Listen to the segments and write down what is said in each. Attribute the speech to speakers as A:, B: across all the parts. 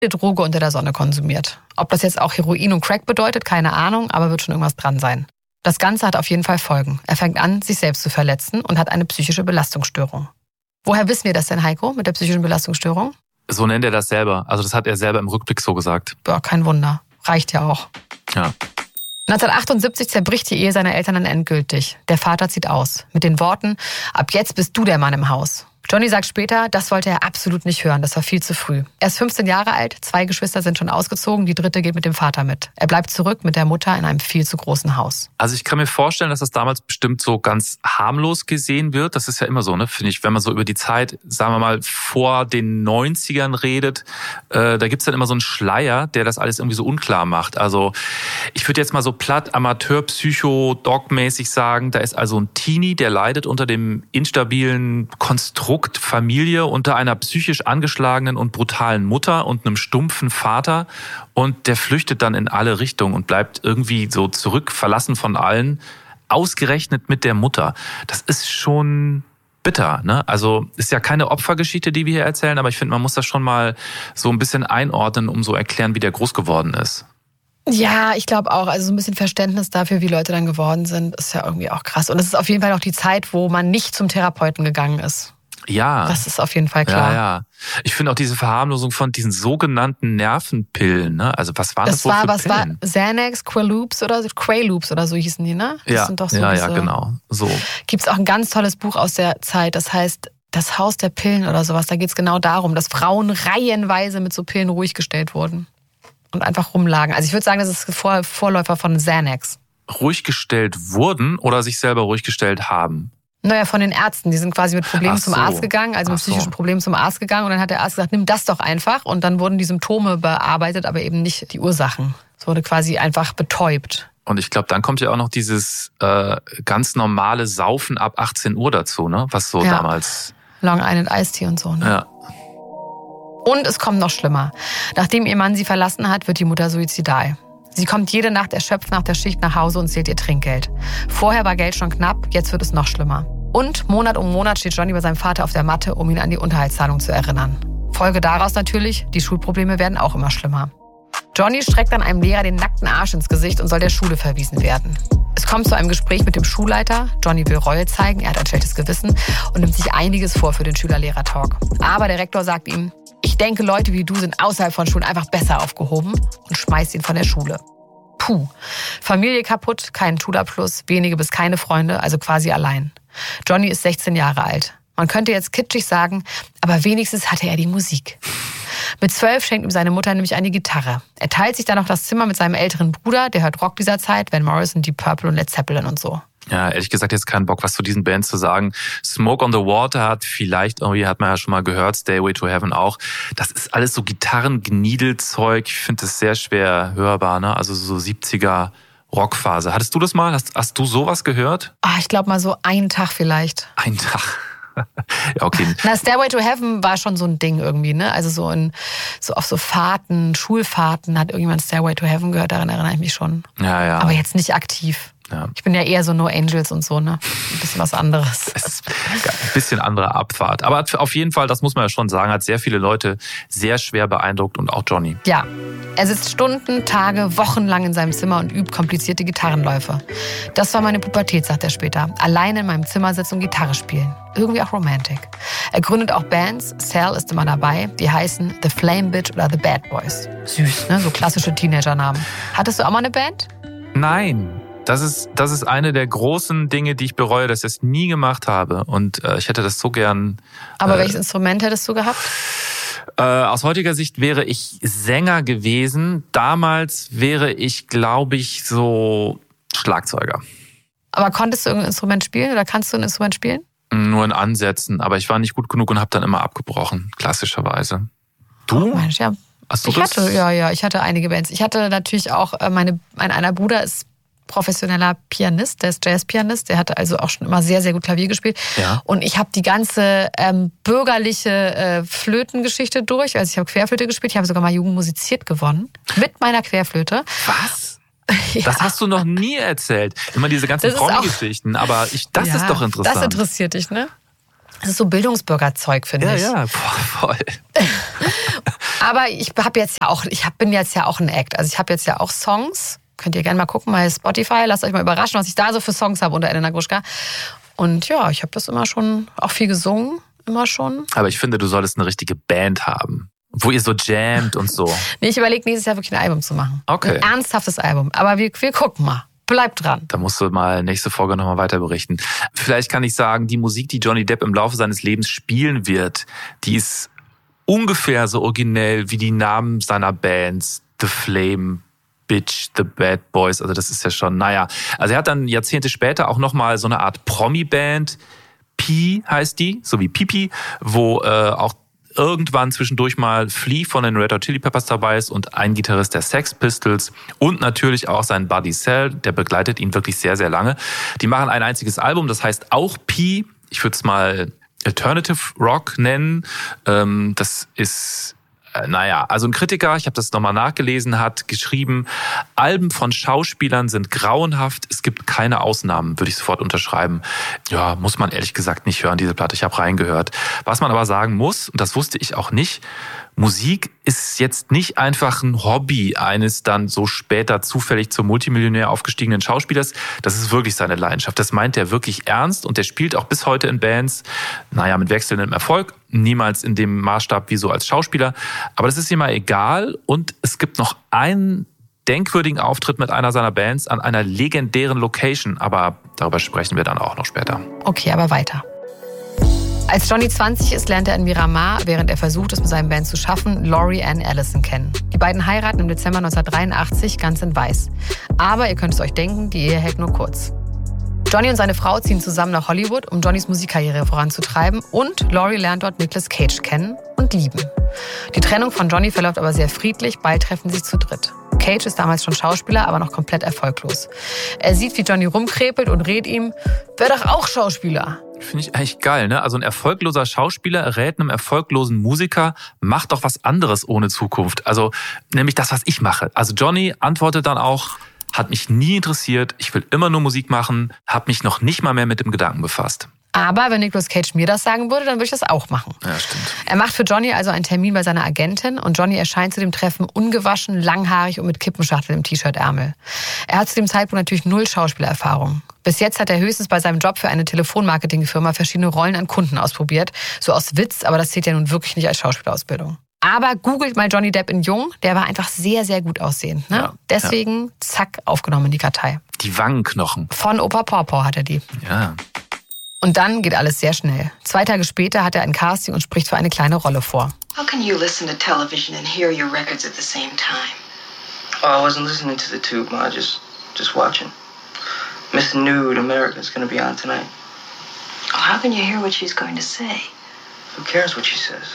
A: Droge unter der Sonne konsumiert. Ob das jetzt auch Heroin und Crack bedeutet, keine Ahnung, aber wird schon irgendwas dran sein. Das Ganze hat auf jeden Fall Folgen. Er fängt an, sich selbst zu verletzen und hat eine psychische Belastungsstörung. Woher wissen wir das denn, Heiko, mit der psychischen Belastungsstörung?
B: So nennt er das selber. Also das hat er selber im Rückblick so gesagt.
A: Boah, kein Wunder. Reicht ja auch.
B: Ja.
A: 1978 zerbricht die Ehe seiner Eltern dann endgültig. Der Vater zieht aus. Mit den Worten, ab jetzt bist du der Mann im Haus. Johnny sagt später, das wollte er absolut nicht hören, das war viel zu früh. Er ist 15 Jahre alt, 2 Geschwister sind schon ausgezogen, die 3. geht mit dem Vater mit. Er bleibt zurück mit der Mutter in einem viel zu großen Haus.
B: Also ich kann mir vorstellen, dass das damals bestimmt so ganz harmlos gesehen wird. Das ist ja immer so, ne, finde ich, wenn man so über die Zeit, sagen wir mal, vor den 90ern redet, da gibt's dann immer so einen Schleier, der das alles irgendwie so unklar macht. Also ich würde jetzt mal so platt Amateur-Psycho-Dog-mäßig sagen, da ist also ein Teenie, der leidet unter dem instabilen Konstrukt Familie, unter einer psychisch angeschlagenen und brutalen Mutter und einem stumpfen Vater, und der flüchtet dann in alle Richtungen und bleibt irgendwie so zurück, verlassen von allen, ausgerechnet mit der Mutter. Das ist schon bitter, ne? Also ist ja keine Opfergeschichte, die wir hier erzählen, aber ich finde, man muss das schon mal so ein bisschen einordnen, um so erklären, wie der groß geworden ist.
A: Ja, ich glaube auch. Also so ein bisschen Verständnis dafür, wie Leute dann geworden sind, ist ja irgendwie auch krass. Und es ist auf jeden Fall auch die Zeit, wo man nicht zum Therapeuten gegangen ist.
B: Ja.
A: Das ist auf jeden Fall klar.
B: Ja. Ich finde auch diese Verharmlosung von diesen sogenannten Nervenpillen, ne? Also was waren das wohl für Pillen?
A: Was war Xanax, Quaaludes oder so hießen die, ne? Das sind doch so
B: ja, genau. So.
A: Gibt's auch ein ganz tolles Buch aus der Zeit, das heißt Das Haus der Pillen oder sowas. Da geht's genau darum, dass Frauen reihenweise mit so Pillen ruhig gestellt wurden und einfach rumlagen. Also ich würde sagen, das ist Vorläufer von Xanax.
B: Ruhig gestellt wurden oder sich selber ruhig gestellt haben?
A: Naja, von den Ärzten. Die sind quasi mit Problemen zum Arzt gegangen, also mit psychischen Problemen zum Arzt gegangen. Und dann hat der Arzt gesagt, nimm das doch einfach. Und dann wurden die Symptome bearbeitet, aber eben nicht die Ursachen. Es wurde quasi einfach betäubt.
B: Und ich glaube, dann kommt ja auch noch dieses ganz normale Saufen ab 18 Uhr dazu, ne? Was so damals...
A: Long Island Iced Tea und so, ne?
B: Ja.
A: Und es kommt noch schlimmer. Nachdem ihr Mann sie verlassen hat, wird die Mutter suizidal. Sie kommt jede Nacht erschöpft nach der Schicht nach Hause und zählt ihr Trinkgeld. Vorher war Geld schon knapp, jetzt wird es noch schlimmer. Und Monat um Monat steht Johnny bei seinem Vater auf der Matte, um ihn an die Unterhaltszahlung zu erinnern. Folge daraus natürlich, die Schulprobleme werden auch immer schlimmer. Johnny streckt dann einem Lehrer den nackten Arsch ins Gesicht und soll der Schule verwiesen werden. Es kommt zu einem Gespräch mit dem Schulleiter. Johnny will Reue zeigen, er hat ein schlechtes Gewissen und nimmt sich einiges vor für den Schüler-Lehrer-Talk. Aber der Rektor sagt ihm, ich denke, Leute wie du sind außerhalb von Schulen einfach besser aufgehoben, und schmeißt ihn von der Schule. Puh. Familie kaputt, keinen Schulabschluss, wenige bis keine Freunde, also quasi allein. Johnny ist 16 Jahre alt. Man könnte jetzt kitschig sagen, aber wenigstens hatte er die Musik. Mit 12 schenkt ihm seine Mutter nämlich eine Gitarre. Er teilt sich dann noch das Zimmer mit seinem älteren Bruder, der hört Rock dieser Zeit, Van Morrison, Deep Purple und Led Zeppelin und so.
B: Ja, ehrlich gesagt jetzt keinen Bock, was zu diesen Bands zu sagen. Smoke on the Water hat vielleicht, irgendwie hat man ja schon mal gehört, Stairway to Heaven auch. Das ist alles so Gitarren-Gniedelzeug. Ich finde das sehr schwer hörbar, ne? Also so 70er Rockphase. Hattest du das mal? Hast du sowas gehört?
A: Ich glaube mal so einen Tag vielleicht.
B: Einen Tag? Ja, okay.
A: Na, Stairway to Heaven war schon so ein Ding irgendwie, ne? Also so auf so Fahrten, Schulfahrten hat irgendjemand Stairway to Heaven gehört, daran erinnere ich mich schon.
B: Ja.
A: Aber jetzt nicht aktiv. Ja. Ich bin ja eher so No Angels und so, ne? Ein bisschen was anderes.
B: Es ist ein bisschen andere Abfahrt. Aber auf jeden Fall, das muss man ja schon sagen, hat sehr viele Leute sehr schwer beeindruckt und auch Johnny.
A: Ja. Er sitzt Stunden, Tage, Wochen lang in seinem Zimmer und übt komplizierte Gitarrenläufe. Das war meine Pubertät, sagt er später. Alleine in meinem Zimmer sitzen und Gitarre spielen. Irgendwie auch romantic. Er gründet auch Bands. Sal ist immer dabei. Die heißen The Flame Bitch oder The Bad Boys. Süß, ne? So klassische Teenager-Namen. Hattest du auch mal eine Band?
B: Nein. Das ist eine der großen Dinge, die ich bereue, dass ich es nie gemacht habe. Und ich hätte das so gern...
A: Aber welches Instrument hättest du gehabt?
B: Aus heutiger Sicht wäre ich Sänger gewesen. Damals wäre ich, glaube ich, so Schlagzeuger.
A: Aber konntest du irgendein Instrument spielen oder kannst du ein Instrument spielen?
B: Nur in Ansätzen. Aber ich war nicht gut genug und habe dann immer abgebrochen, klassischerweise. Du?
A: Oh Mensch, ja.
B: Hast du das?
A: Ich hatte einige Bands. Ich hatte natürlich auch, mein einer Bruder ist professioneller Pianist, der ist Jazzpianist, der hatte also auch schon immer sehr, sehr gut Klavier gespielt.
B: Ja.
A: Und ich habe die ganze bürgerliche Flötengeschichte durch, also ich habe Querflöte gespielt, ich habe sogar mal Jugend musiziert gewonnen mit meiner Querflöte.
B: Was? Ja. Das hast du noch nie erzählt. Immer diese ganzen Promi-Geschichten, aber das ist doch interessant.
A: Das interessiert dich, ne? Das ist so Bildungsbürgerzeug, finde ich.
B: Ja, voll.
A: Aber ich bin jetzt ja auch ein Act. Also ich habe jetzt ja auch Songs. Könnt ihr gerne mal gucken bei Spotify. Lasst euch mal überraschen, was ich da so für Songs habe unter Elena Gruschka. Und ja, ich habe das immer schon auch viel gesungen. Immer schon.
B: Aber ich finde, du solltest eine richtige Band haben, wo ihr so jammt und so.
A: Nee, ich überlege nächstes Jahr wirklich ein Album zu machen.
B: Okay.
A: Ein ernsthaftes Album. Aber wir gucken mal. Bleibt dran.
B: Da musst du mal nächste Folge nochmal weiter berichten. Vielleicht kann ich sagen, die Musik, die Johnny Depp im Laufe seines Lebens spielen wird, die ist ungefähr so originell wie die Namen seiner Bands. The Flame, Bitch, The Bad Boys. Also das ist ja schon, naja. Also er hat dann Jahrzehnte später auch nochmal so eine Art Promi-Band. Pi heißt die, so wie Pipi, wo auch irgendwann zwischendurch mal Flea von den Red Hot Chili Peppers dabei ist und ein Gitarrist der Sex Pistols und natürlich auch sein Buddy Sal, der begleitet ihn wirklich sehr, sehr lange. Die machen ein einziges Album, das heißt auch Pi. Ich würde es mal Alternative Rock nennen. Das ist... also ein Kritiker, ich habe das nochmal nachgelesen, hat geschrieben, Alben von Schauspielern sind grauenhaft, es gibt keine Ausnahmen, würde ich sofort unterschreiben. Ja, muss man ehrlich gesagt nicht hören, diese Platte, ich habe reingehört. Was man aber sagen muss, und das wusste ich auch nicht, Musik ist jetzt nicht einfach ein Hobby eines dann so später zufällig zum Multimillionär aufgestiegenen Schauspielers. Das ist wirklich seine Leidenschaft. Das meint er wirklich ernst und der spielt auch bis heute in Bands, mit wechselndem Erfolg. Niemals in dem Maßstab wie so als Schauspieler. Aber das ist ihm mal egal. Und es gibt noch einen denkwürdigen Auftritt mit einer seiner Bands an einer legendären Location. Aber darüber sprechen wir dann auch noch später.
A: Okay, aber weiter. Als Johnny 20 ist, lernt er in Miramar, während er versucht, es mit seinem Band zu schaffen, Laurie Ann Allison kennen. Die beiden heiraten im Dezember 1983 ganz in Weiß. Aber ihr könnt es euch denken, die Ehe hält nur kurz. Johnny und seine Frau ziehen zusammen nach Hollywood, um Johnnys Musikkarriere voranzutreiben und Laurie lernt dort Nicolas Cage kennen und lieben. Die Trennung von Johnny verläuft aber sehr friedlich, bald treffen sie sich zu dritt. Cage ist damals schon Schauspieler, aber noch komplett erfolglos. Er sieht, wie Johnny rumkrepelt und rät ihm, wär doch auch Schauspieler.
B: Finde ich eigentlich geil, ne? Also ein erfolgloser Schauspieler rät einem erfolglosen Musiker, mach doch was anderes ohne Zukunft. Also nämlich das, was ich mache. Also Johnny antwortet dann auch, hat mich nie interessiert, ich will immer nur Musik machen, habe mich noch nicht mal mehr mit dem Gedanken befasst.
A: Aber wenn Nicolas Cage mir das sagen würde, dann würde ich das auch machen.
B: Ja, stimmt.
A: Er macht für Johnny also einen Termin bei seiner Agentin und Johnny erscheint zu dem Treffen ungewaschen, langhaarig und mit Kippenschachtel im T-Shirt-Ärmel. Er hat zu dem Zeitpunkt natürlich 0 Schauspielerfahrung. Bis jetzt hat er höchstens bei seinem Job für eine Telefonmarketingfirma verschiedene Rollen an Kunden ausprobiert. So aus Witz, aber das zählt ja nun wirklich nicht als Schauspielausbildung. Aber googelt mal Johnny Depp in Jung, der war einfach sehr, sehr gut aussehend. Ne?
B: Ja,
A: deswegen, zack, aufgenommen in die Kartei.
B: Die Wangenknochen.
A: Von Opa Pawpaw hat er die.
B: Ja.
A: Und dann geht alles sehr schnell. 2 Tage später hat er ein Casting und spricht für eine kleine Rolle vor.
C: How can you listen to television and hear your records at the same time? Oh, I wasn't listening to the tube, Ma. Just watching. Miss Nude America's gonna be on tonight. Oh, how can you hear what she's going to say? Who cares what she says?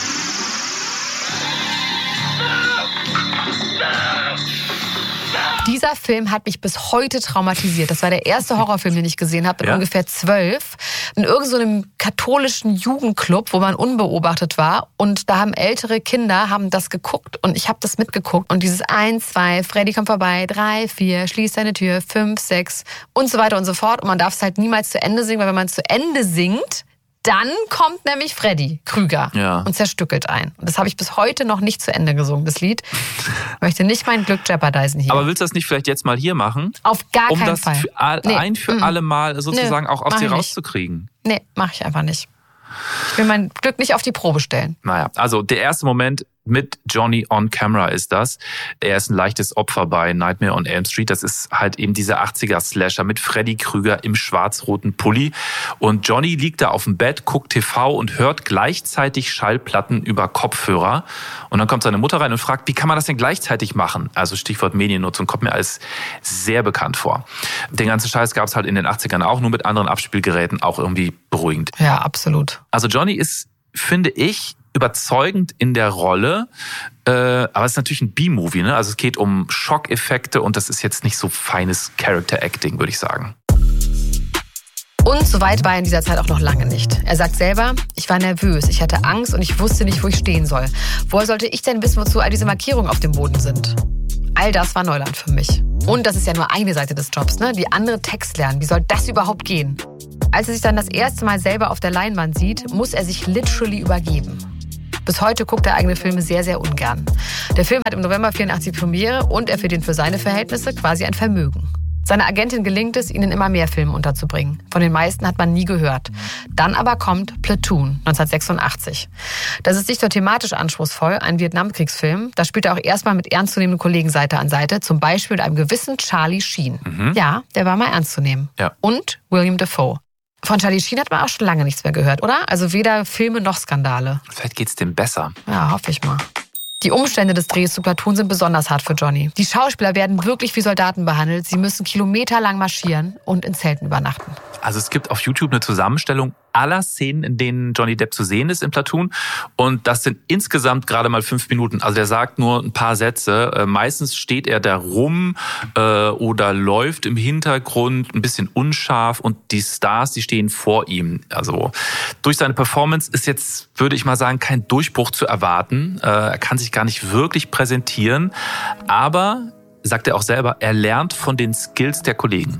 A: Dieser Film hat mich bis heute traumatisiert. Das war der erste Horrorfilm, den ich gesehen habe, mit ungefähr 12. In irgendeinem katholischen Jugendclub, wo man unbeobachtet war. Und da haben ältere Kinder das geguckt und ich habe das mitgeguckt. Und dieses 1, 2, Freddy kommt vorbei, 3, 4, schließ deine Tür, 5, 6 und so weiter und so fort. Und man darf es halt niemals zu Ende singen, weil wenn man es zu Ende singt, dann kommt nämlich Freddy Krüger und zerstückelt einen. Und das habe ich bis heute noch nicht zu Ende gesungen, das Lied. Ich möchte nicht mein Glück jeopardisen hier.
B: Aber willst du das nicht vielleicht jetzt mal hier machen?
A: Auf gar keinen Fall.
B: Um das für alle Mal sozusagen auch aus dir rauszukriegen?
A: Nee, mache ich einfach nicht. Ich will mein Glück nicht auf die Probe stellen.
B: Naja, also der erste Moment mit Johnny on Camera ist das. Er ist ein leichtes Opfer bei Nightmare on Elm Street. Das ist halt eben dieser 80er-Slasher mit Freddy Krüger im schwarz-roten Pulli. Und Johnny liegt da auf dem Bett, guckt TV und hört gleichzeitig Schallplatten über Kopfhörer. Und dann kommt seine Mutter rein und fragt, wie kann man das denn gleichzeitig machen? Also Stichwort Mediennutzung, kommt mir alles sehr bekannt vor. Den ganzen Scheiß gab es halt in den 80ern auch, nur mit anderen Abspielgeräten, auch irgendwie beruhigend.
A: Ja, absolut.
B: Also Johnny ist, finde ich, überzeugend in der Rolle, aber es ist natürlich ein B-Movie, ne? Also es geht um Schockeffekte und das ist jetzt nicht so feines Character-Acting, würde ich sagen.
A: Und so weit war er in dieser Zeit auch noch lange nicht. Er sagt selber, ich war nervös, ich hatte Angst und ich wusste nicht, wo ich stehen soll. Woher sollte ich denn wissen, wozu all diese Markierungen auf dem Boden sind? All das war Neuland für mich. Und das ist ja nur eine Seite des Jobs, ne? Die andere Text lernen. Wie soll das überhaupt gehen? Als er sich dann das erste Mal selber auf der Leinwand sieht, muss er sich literally übergeben. Bis heute guckt er eigene Filme sehr, sehr ungern. Der Film hat im November 84 Premiere und er verdient für seine Verhältnisse quasi ein Vermögen. Seiner Agentin gelingt es, ihn in immer mehr Filmen unterzubringen. Von den meisten hat man nie gehört. Dann aber kommt Platoon 1986. Das ist nicht nur thematisch anspruchsvoll, ein Vietnamkriegsfilm. Da spielt er auch erstmal mit ernstzunehmenden Kollegen Seite an Seite, zum Beispiel mit einem gewissen Charlie Sheen. Ja, der war mal ernst zu nehmen.
B: Ja.
A: Und William Dafoe. Von Charlie Sheen hat man auch schon lange nichts mehr gehört, oder? Also weder Filme noch Skandale.
B: Vielleicht geht's dem besser.
A: Ja, hoffe ich mal. Die Umstände des Drehs zu Platoon sind besonders hart für Johnny. Die Schauspieler werden wirklich wie Soldaten behandelt. Sie müssen kilometerlang marschieren und in Zelten übernachten.
B: Also es gibt auf YouTube eine Zusammenstellung aller Szenen, in denen Johnny Depp zu sehen ist im Platoon. Und das sind insgesamt gerade mal 5 Minuten. Also der sagt nur ein paar Sätze. Meistens steht er da rum oder läuft im Hintergrund, ein bisschen unscharf. Und die Stars, die stehen vor ihm. Also durch seine Performance ist jetzt, würde ich mal sagen, kein Durchbruch zu erwarten. Er kann sich gar nicht wirklich präsentieren. Aber, sagt er auch selber, er lernt von den Skills der Kollegen.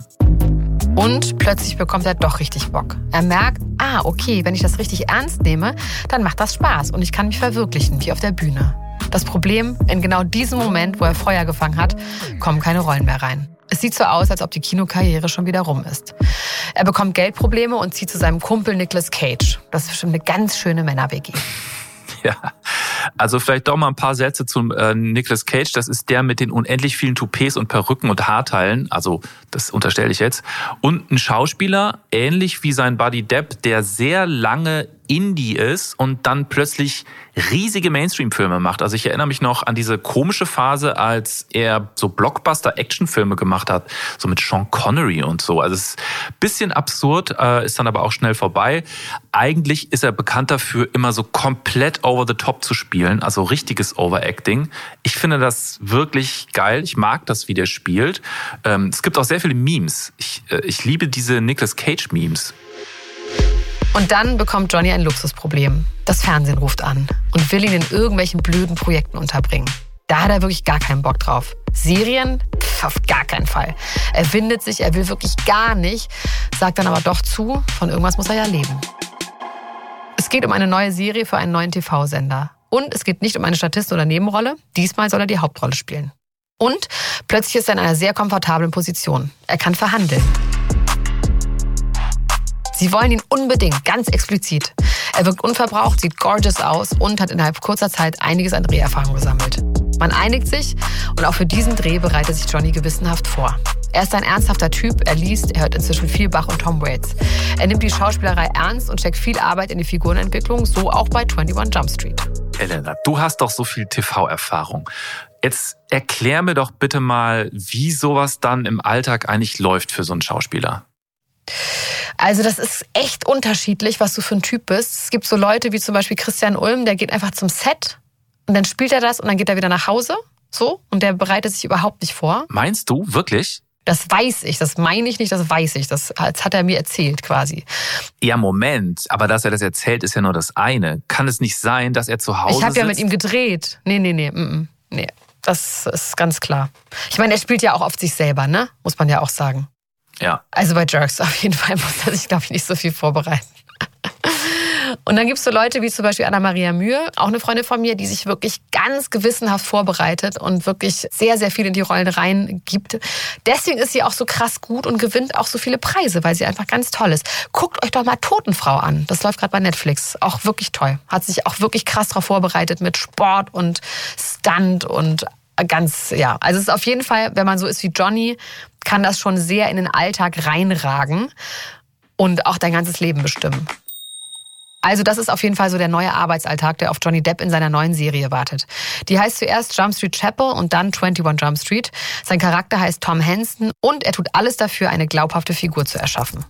A: Und plötzlich bekommt er doch richtig Bock. Er merkt, okay, wenn ich das richtig ernst nehme, dann macht das Spaß und ich kann mich verwirklichen, wie auf der Bühne. Das Problem, in genau diesem Moment, wo er Feuer gefangen hat, kommen keine Rollen mehr rein. Es sieht so aus, als ob die Kinokarriere schon wieder rum ist. Er bekommt Geldprobleme und zieht zu seinem Kumpel Nicolas Cage. Das ist bestimmt eine ganz schöne Männer-WG.
B: Ja, also vielleicht doch mal ein paar Sätze zum Nicolas Cage. Das ist der mit den unendlich vielen Toupets und Perücken und Haarteilen. Also das unterstelle ich jetzt. Und ein Schauspieler, ähnlich wie sein Buddy Depp, der sehr lange Indie ist und dann plötzlich riesige Mainstream-Filme macht. Also ich erinnere mich noch an diese komische Phase, als er so Blockbuster-Action-Filme gemacht hat, so mit Sean Connery und so. Also es ist ein bisschen absurd, ist dann aber auch schnell vorbei. Eigentlich ist er bekannt dafür, immer so komplett over the top zu spielen, also richtiges Overacting. Ich finde das wirklich geil. Ich mag das, wie der spielt. Es gibt auch sehr viele Memes. Ich liebe diese Nicolas Cage-Memes.
A: Und dann bekommt Johnny ein Luxusproblem. Das Fernsehen ruft an und will ihn in irgendwelchen blöden Projekten unterbringen. Da hat er wirklich gar keinen Bock drauf. Serien? Auf gar keinen Fall. Er windet sich, er will wirklich gar nicht, sagt dann aber doch zu, von irgendwas muss er ja leben. Es geht um eine neue Serie für einen neuen TV-Sender. Und es geht nicht um eine Statisten- oder Nebenrolle. Diesmal soll er die Hauptrolle spielen. Und plötzlich ist er in einer sehr komfortablen Position. Er kann verhandeln. Sie wollen ihn unbedingt, ganz explizit. Er wirkt unverbraucht, sieht gorgeous aus und hat innerhalb kurzer Zeit einiges an Dreherfahrung gesammelt. Man einigt sich und auch für diesen Dreh bereitet sich Johnny gewissenhaft vor. Er ist ein ernsthafter Typ, er liest, er hört inzwischen viel Bach und Tom Waits. Er nimmt die Schauspielerei ernst und steckt viel Arbeit in die Figurenentwicklung, so auch bei 21 Jump Street.
B: Elena, du hast doch so viel TV-Erfahrung. Jetzt erklär mir doch bitte mal, wie sowas dann im Alltag eigentlich läuft für so einen Schauspieler.
A: Also das ist echt unterschiedlich, was du für ein Typ bist. Es gibt so Leute wie zum Beispiel Christian Ulm, der geht einfach zum Set und dann spielt er das und dann geht er wieder nach Hause. So, und der bereitet sich überhaupt nicht vor.
B: Meinst du, wirklich?
A: Das weiß ich, das meine ich nicht, das weiß ich. Das hat er mir erzählt quasi.
B: Ja, Moment, aber dass er das erzählt, ist ja nur das eine. Kann es nicht sein, dass er zu Hause sitzt?
A: Ich habe ja mit ihm gedreht. Nee, das ist ganz klar. Ich meine, er spielt ja auch oft sich selber, ne? Muss man ja auch sagen.
B: Ja.
A: Also bei Jerks auf jeden Fall muss er sich, glaube ich, nicht so viel vorbereiten. Und dann gibt es so Leute wie zum Beispiel Anna-Maria Mühe, auch eine Freundin von mir, die sich wirklich ganz gewissenhaft vorbereitet und wirklich sehr, sehr viel in die Rollen reingibt. Deswegen ist sie auch so krass gut und gewinnt auch so viele Preise, weil sie einfach ganz toll ist. Guckt euch doch mal Totenfrau an. Das läuft gerade bei Netflix. Auch wirklich toll. Hat sich auch wirklich krass darauf vorbereitet mit Sport und Stunt und ganz, ja. Also es ist auf jeden Fall, wenn man so ist wie Johnny, kann das schon sehr in den Alltag reinragen und auch dein ganzes Leben bestimmen. Also das ist auf jeden Fall so der neue Arbeitsalltag, der auf Johnny Depp in seiner neuen Serie wartet. Die heißt zuerst Jump Street Chapel und dann 21 Jump Street. Sein Charakter heißt Tom Henston und er tut alles dafür, eine glaubhafte Figur zu erschaffen.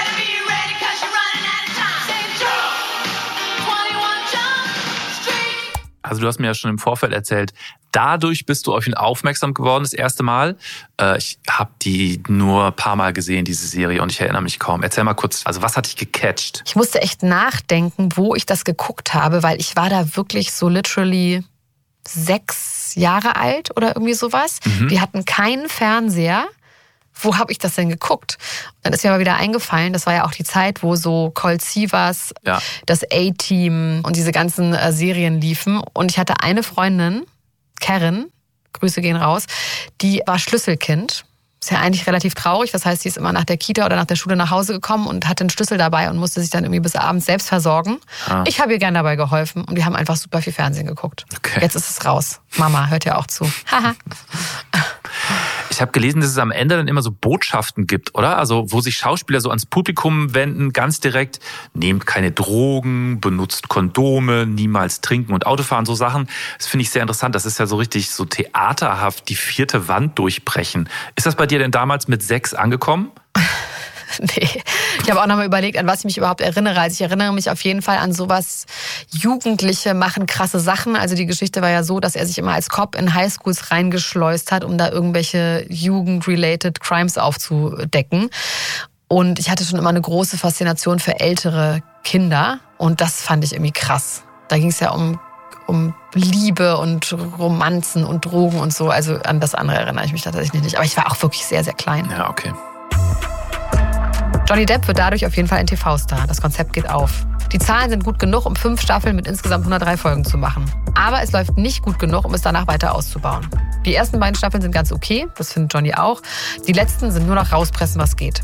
B: Also du hast mir ja schon im Vorfeld erzählt, dadurch bist du auf ihn aufmerksam geworden, das erste Mal. Ich habe die nur ein paar Mal gesehen, diese Serie, und ich erinnere mich kaum. Erzähl mal kurz, also was hat dich gecatcht?
A: Ich musste echt nachdenken, wo ich das geguckt habe, weil ich war da wirklich so literally 6 Jahre alt oder irgendwie sowas. Wir hatten keinen Fernseher. Wo habe ich das denn geguckt? Und dann ist mir aber wieder eingefallen, das war ja auch die Zeit, wo so Colt Sievers, das A-Team und diese ganzen Serien liefen. Und ich hatte eine Freundin, Karen, Grüße gehen raus, die war Schlüsselkind. Ist ja eigentlich relativ traurig. Das heißt, sie ist immer nach der Kita oder nach der Schule nach Hause gekommen und hatte einen Schlüssel dabei und musste sich dann irgendwie bis abends selbst versorgen. Ich habe ihr gern dabei geholfen und wir haben einfach super viel Fernsehen geguckt. Okay. Jetzt ist es raus. Mama hört ja auch zu.
B: Ich habe gelesen, dass es am Ende dann immer so Botschaften gibt, oder? Also wo sich Schauspieler so ans Publikum wenden, ganz direkt, nehmt keine Drogen, benutzt Kondome, niemals trinken und Autofahren, so Sachen. Das finde ich sehr interessant. Das ist ja so richtig so theaterhaft, die 4. Wand durchbrechen. Ist das bei dir denn damals mit 6 angekommen?
A: Nee, ich habe auch nochmal überlegt, an was ich mich überhaupt erinnere. Also ich erinnere mich auf jeden Fall an sowas, Jugendliche machen krasse Sachen. Also die Geschichte war ja so, dass er sich immer als Cop in Highschools reingeschleust hat, um da irgendwelche Jugend-related Crimes aufzudecken. Und ich hatte schon immer eine große Faszination für ältere Kinder. Und das fand ich irgendwie krass. Da ging es ja um Liebe und Romanzen und Drogen und so. Also an das andere erinnere ich mich tatsächlich nicht. Aber ich war auch wirklich sehr, sehr klein.
B: Ja, okay.
A: Johnny Depp wird dadurch auf jeden Fall ein TV-Star. Das Konzept geht auf. Die Zahlen sind gut genug, um 5 Staffeln mit insgesamt 103 Folgen zu machen. Aber es läuft nicht gut genug, um es danach weiter auszubauen. Die ersten beiden Staffeln sind ganz okay, das findet Johnny auch. Die letzten sind nur noch rauspressen, was geht.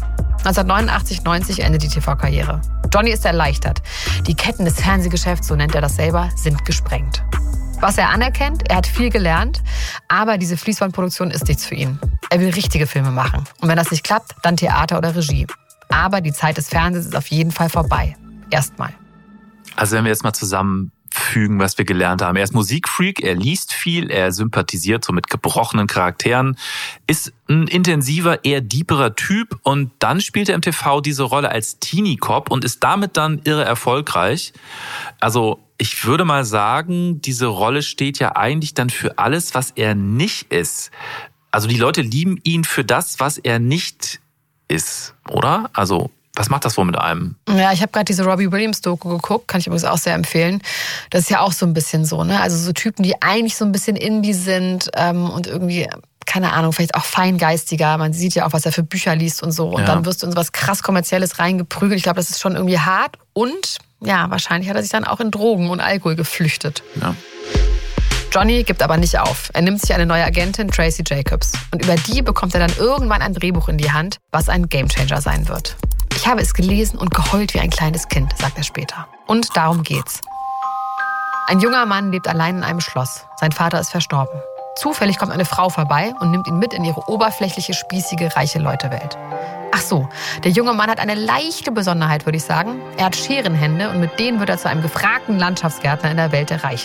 A: 1989/90 endet die TV-Karriere. Johnny ist erleichtert. Die Ketten des Fernsehgeschäfts, so nennt er das selber, sind gesprengt. Was er anerkennt, er hat viel gelernt, aber diese Fließbandproduktion ist nichts für ihn. Er will richtige Filme machen. Und wenn das nicht klappt, dann Theater oder Regie. Aber die Zeit des Fernsehens ist auf jeden Fall vorbei. Erstmal.
B: Also wenn wir jetzt mal zusammenfügen, was wir gelernt haben. Er ist Musikfreak, er liest viel, er sympathisiert so mit gebrochenen Charakteren, ist ein intensiver, eher deeperer Typ und dann spielt er im TV diese Rolle als Teenie-Cop und ist damit dann irre erfolgreich. Also ich würde mal sagen, diese Rolle steht ja eigentlich dann für alles, was er nicht ist. Also die Leute lieben ihn für das, was er nicht ist, oder? Also, was macht das wohl mit einem?
A: Ja, ich habe gerade diese Robbie Williams-Doku geguckt, kann ich übrigens auch sehr empfehlen. Das ist ja auch so ein bisschen so, ne? Also so Typen, die eigentlich so ein bisschen Indie sind und irgendwie, keine Ahnung, vielleicht auch feingeistiger. Man sieht ja auch, was er für Bücher liest und so. Und dann wirst du in so was krass Kommerzielles reingeprügelt. Ich glaube, das ist schon irgendwie hart. Und ja, wahrscheinlich hat er sich dann auch in Drogen und Alkohol geflüchtet.
B: Ja.
A: Johnny gibt aber nicht auf. Er nimmt sich eine neue Agentin, Tracy Jacobs. Und über die bekommt er dann irgendwann ein Drehbuch in die Hand, was ein Gamechanger sein wird. Ich habe es gelesen und geheult wie ein kleines Kind, sagt er später. Und darum geht's. Ein junger Mann lebt allein in einem Schloss. Sein Vater ist verstorben. Zufällig kommt eine Frau vorbei und nimmt ihn mit in ihre oberflächliche, spießige, reiche Leute-Welt. Ach so, der junge Mann hat eine leichte Besonderheit, würde ich sagen. Er hat Scherenhände und mit denen wird er zu einem gefragten Landschaftsgärtner in der Welt erreichen.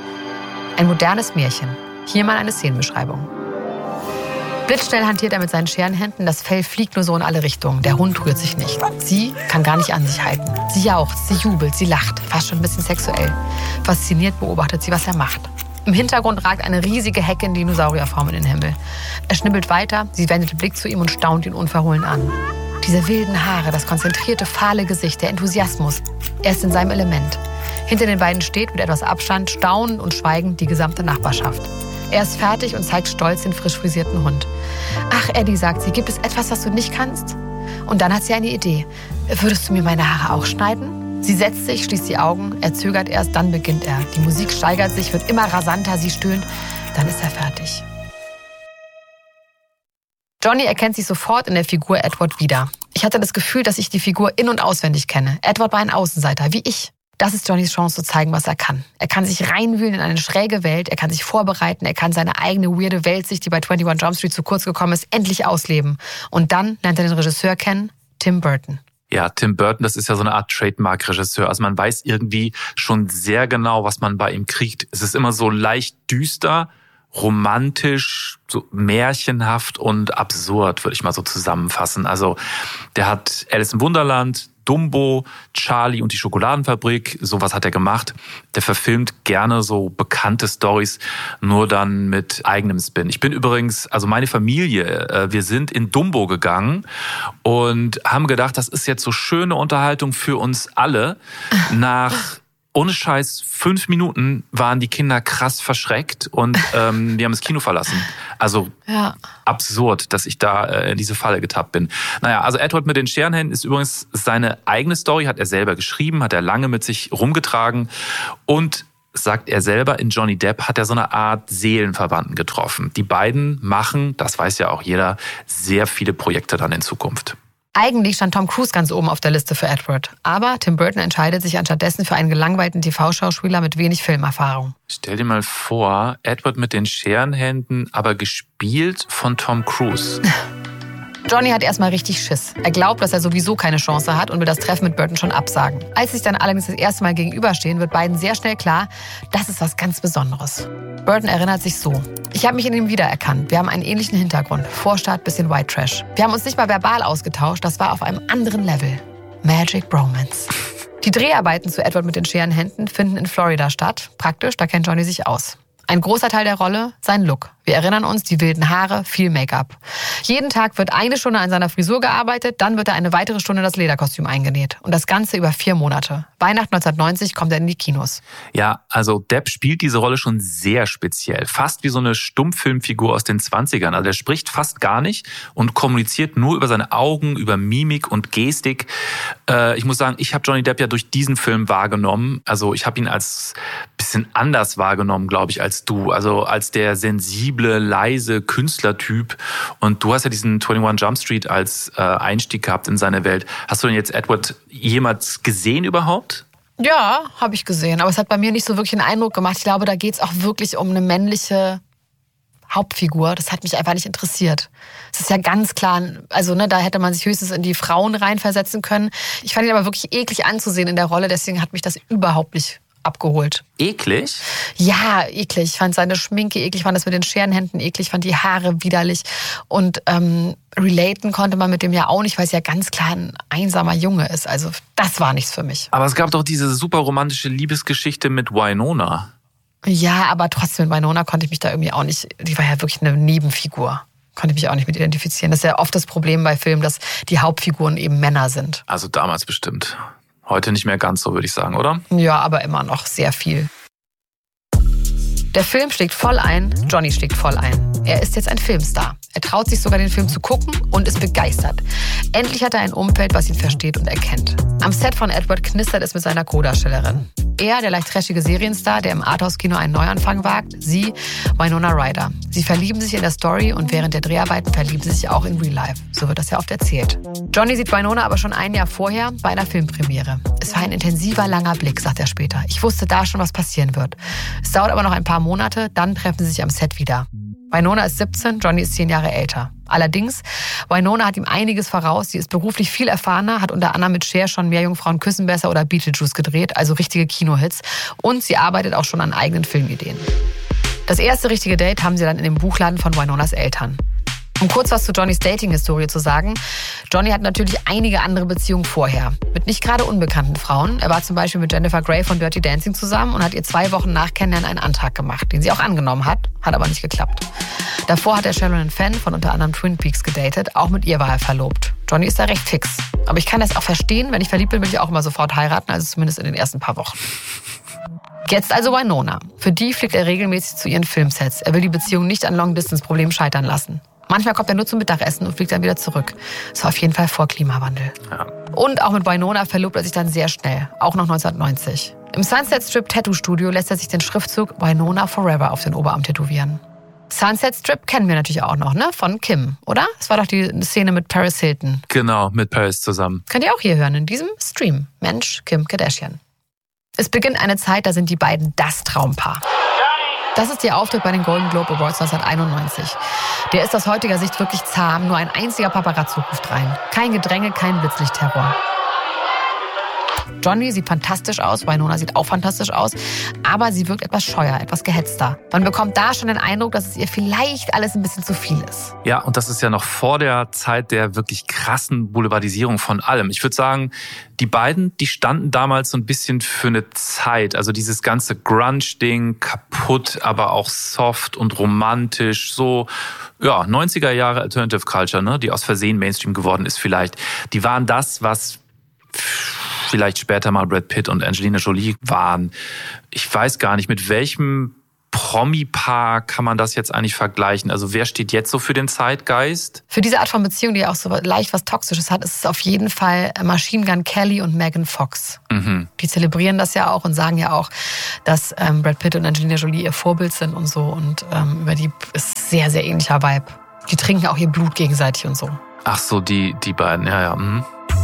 A: Ein modernes Märchen. Hier mal eine Szenenbeschreibung. Blitzschnell hantiert er mit seinen Scherenhänden, das Fell fliegt nur so in alle Richtungen. Der Hund rührt sich nicht. Sie kann gar nicht an sich halten. Sie jauchzt, sie jubelt, sie lacht, fast schon ein bisschen sexuell. Fasziniert beobachtet sie, was er macht. Im Hintergrund ragt eine riesige Hecke in Dinosaurierform in den Himmel. Er schnibbelt weiter, sie wendet den Blick zu ihm und staunt ihn unverhohlen an. Diese wilden Haare, das konzentrierte, fahle Gesicht, der Enthusiasmus. Er ist in seinem Element. Hinter den beiden steht mit etwas Abstand, staunend und schweigend die gesamte Nachbarschaft. Er ist fertig und zeigt stolz den frisch frisierten Hund. Ach, Eddie, sagt sie, gibt es etwas, was du nicht kannst? Und dann hat sie eine Idee. Würdest du mir meine Haare auch schneiden? Sie setzt sich, schließt die Augen, er zögert erst, dann beginnt er. Die Musik steigert sich, wird immer rasanter, sie stöhnt. Dann ist er fertig. Johnny erkennt sich sofort in der Figur Edward wieder. Ich hatte das Gefühl, dass ich die Figur in- und auswendig kenne. Edward war ein Außenseiter, wie ich. Das ist Johnnys Chance zu zeigen, was er kann. Er kann sich reinwühlen in eine schräge Welt, er kann sich vorbereiten, er kann seine eigene weirde Weltsicht, die bei 21 Jump Street zu kurz gekommen ist, endlich ausleben. Und dann lernt er den Regisseur kennen, Tim Burton.
B: Ja, Tim Burton, das ist ja so eine Art Trademark-Regisseur. Also man weiß irgendwie schon sehr genau, was man bei ihm kriegt. Es ist immer so leicht düster, romantisch, so märchenhaft und absurd, würde ich mal so zusammenfassen. Also der hat Alice im Wunderland, Dumbo, Charlie und die Schokoladenfabrik, sowas hat er gemacht. Der verfilmt gerne so bekannte Storys, nur dann mit eigenem Spin. Ich bin übrigens, also meine Familie, wir sind in Dumbo gegangen und haben gedacht, das ist jetzt so schöne Unterhaltung für uns alle nach ohne Scheiß, 5 Minuten waren die Kinder krass verschreckt und die haben das Kino verlassen. Also absurd, dass ich da in diese Falle getappt bin. Naja, also Edward mit den Scherenhänden ist übrigens seine eigene Story, hat er selber geschrieben, hat er lange mit sich rumgetragen und sagt er selber, in Johnny Depp hat er so eine Art Seelenverwandten getroffen. Die beiden machen, das weiß ja auch jeder, sehr viele Projekte dann in Zukunft.
A: Eigentlich stand Tom Cruise ganz oben auf der Liste für Edward. Aber Tim Burton entscheidet sich anstattdessen für einen gelangweilten TV-Schauspieler mit wenig Filmerfahrung.
B: Stell dir mal vor, Edward mit den Scherenhänden, aber gespielt von Tom Cruise.
A: Johnny hat erstmal richtig Schiss. Er glaubt, dass er sowieso keine Chance hat und will das Treffen mit Burton schon absagen. Als sie sich dann allerdings das erste Mal gegenüberstehen, wird beiden sehr schnell klar, das ist was ganz Besonderes. Burton erinnert sich so: Ich habe mich in ihm wiedererkannt. Wir haben einen ähnlichen Hintergrund. Vorstadt, bisschen White Trash. Wir haben uns nicht mal verbal ausgetauscht. Das war auf einem anderen Level. Magic Bromance. Die Dreharbeiten zu Edward mit den Scherenhänden finden in Florida statt. Praktisch, da kennt Johnny sich aus. Ein großer Teil der Rolle, sein Look. Wir erinnern uns, die wilden Haare, viel Make-up. Jeden Tag wird 1 Stunde an seiner Frisur gearbeitet, dann wird er eine weitere Stunde das Lederkostüm eingenäht. Und das Ganze über 4 Monate. Weihnachten 1990 kommt er in die Kinos.
B: Ja, also Depp spielt diese Rolle schon sehr speziell. Fast wie so eine Stummfilmfigur aus den 20ern. Also er spricht fast gar nicht und kommuniziert nur über seine Augen, über Mimik und Gestik. Ich muss sagen, ich habe Johnny Depp ja durch diesen Film wahrgenommen. Also ich habe ihn als bisschen anders wahrgenommen, glaube ich, als du. Also als der sensible, leise Künstlertyp. Und du hast ja diesen 21 Jump Street als Einstieg gehabt in seine Welt. Hast du denn jetzt Edward jemals gesehen überhaupt?
A: Ja, habe ich gesehen. Aber es hat bei mir nicht so wirklich einen Eindruck gemacht. Ich glaube, da geht es auch wirklich um eine männliche Hauptfigur. Das hat mich einfach nicht interessiert. Es ist ja ganz klar, also da hätte man sich höchstens in die Frauen reinversetzen können. Ich fand ihn aber wirklich eklig anzusehen in der Rolle. Deswegen hat mich das überhaupt nicht abgeholt.
B: Eklig?
A: Ja, eklig. Ich fand seine Schminke eklig, fand das mit den Scherenhänden eklig, fand die Haare widerlich. Und relaten konnte man mit dem ja auch nicht, weil es ja ganz klar ein einsamer Junge ist. Also das war nichts für mich.
B: Aber es gab doch diese super romantische Liebesgeschichte mit Winona.
A: Ja, aber trotzdem mit Winona konnte ich mich da irgendwie auch nicht, die war ja wirklich eine Nebenfigur. Konnte ich mich auch nicht mit identifizieren. Das ist ja oft das Problem bei Filmen, dass die Hauptfiguren eben Männer sind.
B: Also damals bestimmt. Heute nicht mehr ganz so, würde ich sagen, oder?
A: Ja, aber immer noch sehr viel. Der Film schlägt voll ein, Johnny schlägt voll ein. Er ist jetzt ein Filmstar. Er traut sich sogar, den Film zu gucken und ist begeistert. Endlich hat er ein Umfeld, was ihn versteht und erkennt. Am Set von Edward knistert es mit seiner Co-Darstellerin. Er, der leicht trashige Serienstar, der im Arthouse-Kino einen Neuanfang wagt. Sie, Winona Ryder. Sie verlieben sich in der Story und während der Dreharbeiten verlieben sie sich auch in Real Life. So wird das ja oft erzählt. Johnny sieht Winona aber schon ein Jahr vorher bei einer Filmpremiere. Es war ein intensiver, langer Blick, sagt er später. Ich wusste da schon, was passieren wird. Es dauert aber noch ein paar Monate, dann treffen sie sich am Set wieder. Winona ist 17, Johnny ist 10 Jahre älter. Allerdings, Winona hat ihm einiges voraus. Sie ist beruflich viel erfahrener, hat unter anderem mit Cher schon Meerjungfrauen küssen besser oder Beetlejuice gedreht, also richtige Kinohits. Und sie arbeitet auch schon an eigenen Filmideen. Das erste richtige Date haben sie dann in dem Buchladen von Winonas Eltern. Um kurz was zu Johnnys Dating-Historie zu sagen. Johnny hat natürlich einige andere Beziehungen vorher. Mit nicht gerade unbekannten Frauen. Er war zum Beispiel mit Jennifer Grey von Dirty Dancing zusammen und hat ihr 2 Wochen nach Kennenlernen einen Antrag gemacht, den sie auch angenommen hat aber nicht geklappt. Davor hat er Sherilyn Fenn von unter anderem Twin Peaks gedatet. Auch mit ihr war er verlobt. Johnny ist da recht fix. Aber ich kann das auch verstehen. Wenn ich verliebt bin, will ich auch immer sofort heiraten. Also zumindest in den ersten paar Wochen. Jetzt also Winona. Für die fliegt er regelmäßig zu ihren Filmsets. Er will die Beziehung nicht an Long-Distance-Problemen scheitern lassen. Manchmal kommt er nur zum Mittagessen und fliegt dann wieder zurück. Das war auf jeden Fall vor Klimawandel. Ja. Und auch mit Winona verlobt er sich dann sehr schnell. Auch noch 1990. Im Sunset Strip Tattoo Studio lässt er sich den Schriftzug Winona Forever auf den Oberarm tätowieren. Sunset Strip kennen wir natürlich auch noch, ne? Von Kim, oder? Das war doch die Szene mit Paris Hilton.
B: Genau, mit Paris zusammen.
A: Könnt ihr auch hier hören in diesem Stream. Mensch, Kim Kardashian. Es beginnt eine Zeit, da sind die beiden das Traumpaar. Das ist ihr Auftritt bei den Golden Globe Awards 1991. Der ist aus heutiger Sicht wirklich zahm, nur ein einziger Paparazzo ruft rein. Kein Gedränge, kein Blitzlichtterror. Johnny sieht fantastisch aus, Winona sieht auch fantastisch aus, aber sie wirkt etwas scheuer, etwas gehetzter. Man bekommt da schon den Eindruck, dass es ihr vielleicht alles ein bisschen zu viel ist.
B: Ja, und das ist ja noch vor der Zeit der wirklich krassen Boulevardisierung von allem. Ich würde sagen, die beiden, die standen damals so ein bisschen für eine Zeit. Also dieses ganze Grunge-Ding, kaputt, aber auch soft und romantisch. So, ja, 90er Jahre Alternative Culture, ne, die aus Versehen Mainstream geworden ist vielleicht. Die waren das, was vielleicht später mal Brad Pitt und Angelina Jolie waren. Ich weiß gar nicht, mit welchem Promi-Paar kann man das jetzt eigentlich vergleichen? Also wer steht jetzt so für den Zeitgeist?
A: Für diese Art von Beziehung, die auch so leicht was Toxisches hat, ist es auf jeden Fall Machine Gun Kelly und Megan Fox. Mhm. Die zelebrieren das ja auch und sagen ja auch, dass Brad Pitt und Angelina Jolie ihr Vorbild sind und so. Und über die ist sehr, sehr ähnlicher Vibe. Die trinken auch ihr Blut gegenseitig und so.
B: Ach so, die beiden, ja. Mhm.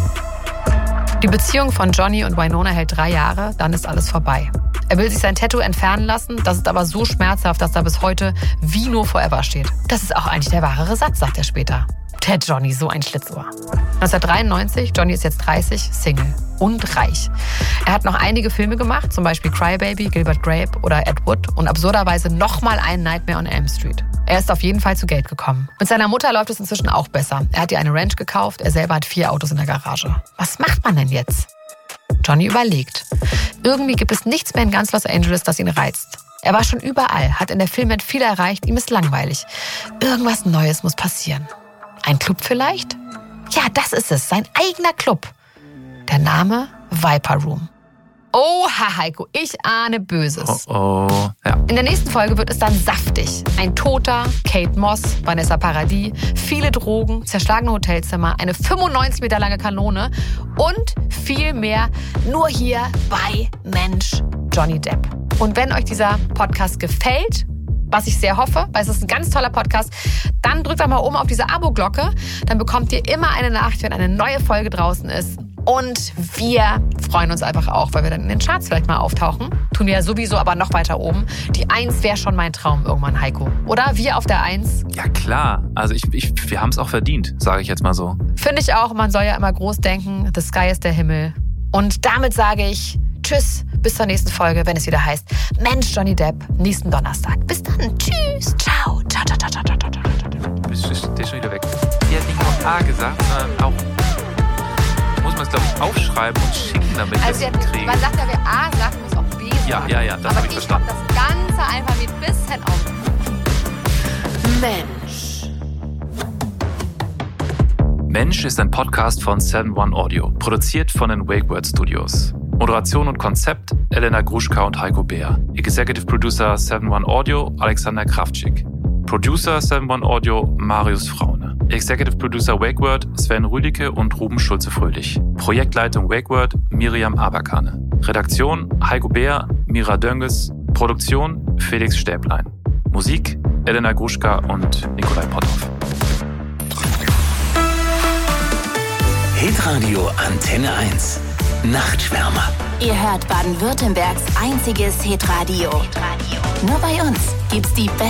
A: Die Beziehung von Johnny und Winona hält 3 Jahre, dann ist alles vorbei. Er will sich sein Tattoo entfernen lassen, das ist aber so schmerzhaft, dass da bis heute wie nur Forever steht. Das ist auch eigentlich der wahrere Satz, sagt er später. Der Johnny, so ein Schlitzohr. 1993, Johnny ist jetzt 30, Single und reich. Er hat noch einige Filme gemacht, zum Beispiel Crybaby, Gilbert Grape oder Ed Wood und absurderweise nochmal ein Nightmare on Elm Street. Er ist auf jeden Fall zu Geld gekommen. Mit seiner Mutter läuft es inzwischen auch besser. Er hat ihr eine Ranch gekauft, er selber hat 4 Autos in der Garage. Was macht man denn jetzt? Johnny überlegt. Irgendwie gibt es nichts mehr in ganz Los Angeles, das ihn reizt. Er war schon überall, hat in der Filmwelt viel erreicht, ihm ist langweilig. Irgendwas Neues muss passieren. Ein Club vielleicht? Ja, das ist es, sein eigener Club. Der Name Viper Room. Oha, Heiko, ich ahne Böses.
B: Oh. Ja.
A: In der nächsten Folge wird es dann saftig. Ein Toter, Kate Moss, Vanessa Paradis, viele Drogen, zerschlagene Hotelzimmer, eine 95 Meter lange Kanone und viel mehr nur hier bei Mensch Johnny Depp. Und wenn euch dieser Podcast gefällt, was ich sehr hoffe, weil es ist ein ganz toller Podcast, dann drückt doch mal oben auf diese Abo-Glocke. Dann bekommt ihr immer eine Nachricht, wenn eine neue Folge draußen ist. Und wir freuen uns einfach auch, weil wir dann in den Charts vielleicht mal auftauchen. Tun wir ja sowieso, aber noch weiter oben. Die 1 wäre schon mein Traum irgendwann, Heiko. Oder? Wir auf der 1.
B: Ja klar, also wir haben es auch verdient, sage ich jetzt mal so.
A: Finde ich auch, man soll ja immer groß denken. The sky ist der Himmel. Und damit sage ich tschüss, bis zur nächsten Folge, wenn es wieder heißt Mensch Johnny Depp, nächsten Donnerstag. Bis dann, tschüss, ciao, ciao, ciao, ciao, ciao, ciao, ciao.
B: Der ist schon wieder weg. Die hat nicht nur A gesagt, sondern auch, muss man es glaube ich aufschreiben und schicken, damit
A: also
B: wir es kriegen.
A: Man sagt ja, wer A sagt, muss auch B sagen.
B: Ja, das habe ich verstanden.
A: Aber ich habe das ganze Alphabet ein bisschen auf. Mensch.
B: Mensch ist ein Podcast von 7-One Audio, produziert von den WakeWord Studios. Moderation und Konzept Elena Gruschka und Heiko Beer. Executive Producer 7-One Audio Alexander Kravczyk. Producer 7-One Audio Marius Fraune. Executive Producer WakeWord Sven Rüdicke und Ruben Schulze-Fröhlich. Projektleitung WakeWord Miriam Aberkane. Redaktion Heiko Beer, Mira Dönges. Produktion Felix Stäblein. Musik Elena Gruschka und Nikolai Potthoff.
D: Hitradio Antenne 1. Nachtschwärmer.
E: Ihr hört Baden-Württembergs einziges Hitradio. Nur bei uns gibt's die